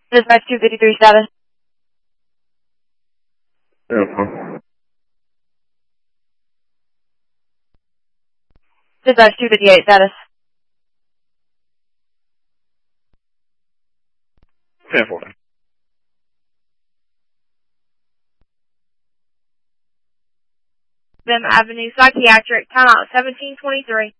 Dispatch 253 status. Dispatch 258 status. 10-4. Vim Avenue Psychiatric, timeout 1723.